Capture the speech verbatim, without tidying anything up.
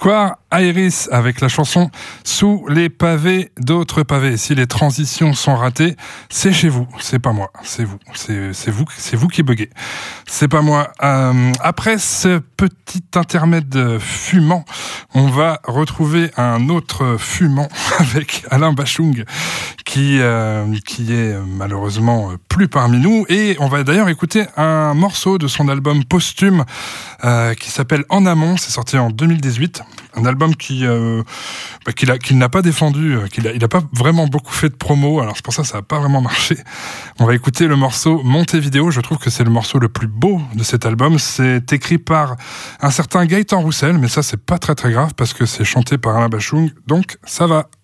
Square Iris avec la chanson Sous les pavés d'autres pavés. Si les transitions sont ratées, c'est chez vous, c'est pas moi, c'est vous, c'est, c'est vous, c'est vous qui buguez. C'est pas moi. Euh, après ce petit intermède fumant, on va retrouver un autre fumant avec Alain Bachung qui euh, qui est malheureusement plus parmi nous, et on va d'ailleurs écouter un morceau de son album posthume euh, qui s'appelle En Amont. C'est sorti en deux mille dix-huit, un album qui euh, bah, qu'il a qu'il n'a pas défendu, qu'il a il a pas vraiment beaucoup fait de promo, alors c'est pour ça que ça a pas vraiment marché. On va écouter le morceau Montevideo. Je trouve que c'est le morceau le plus beau de cet album. C'est écrit par un certain Gaëtan Roussel, mais ça c'est pas très très grave parce que c'est chanté par Alain Bachung, donc ça va.